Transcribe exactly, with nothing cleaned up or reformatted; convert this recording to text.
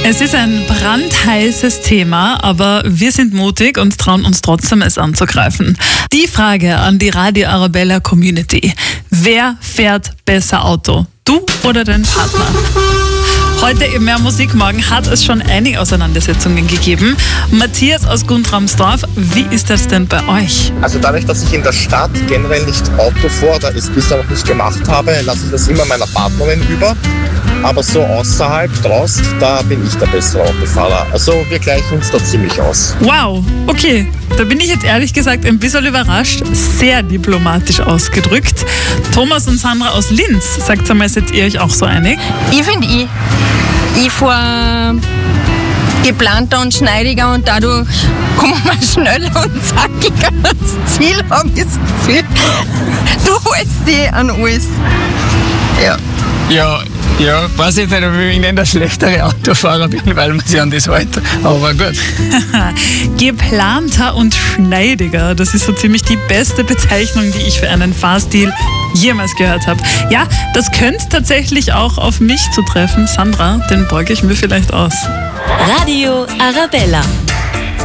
Es ist ein brandheißes Thema, aber wir sind mutig und trauen uns trotzdem, es anzugreifen. Die Frage an die Radio Arabella Community: Wer fährt besser Auto? Du oder dein Partner? Heute im Mehr Musikmorgen hat es schon einige Auseinandersetzungen gegeben. Matthias aus Guntramsdorf, wie ist das denn bei euch? Also dadurch, dass ich in der Stadt generell nicht Auto fahre oder es bisher noch nicht gemacht habe, lasse ich das immer meiner Partnerin über. Aber so außerhalb, draußen, da bin ich der bessere Autofahrer. Also wir gleichen uns da ziemlich aus. Wow, okay. Da bin ich jetzt ehrlich gesagt ein bisschen überrascht. Sehr diplomatisch ausgedrückt. Thomas und Sandra aus Linz, sagt einmal, seid ihr euch auch so einig? Ich finde, ich, ich fahre geplanter und schneidiger und dadurch kommen wir schneller und zackiger ans Ziel, habe ich das Gefühl. Du holst dich an alles. Ja. Ja, ja, weiß ich nicht, ob ich ein schlechtere Autofahrer bin, weil man sich an das hält. Aber gut. Geplanter und schneidiger, das ist so ziemlich die beste Bezeichnung, die ich für einen Fahrstil jemals gehört habe. Ja, das könnte tatsächlich auch auf mich zutreffen. Sandra, den borge ich mir vielleicht aus. Radio Arabella.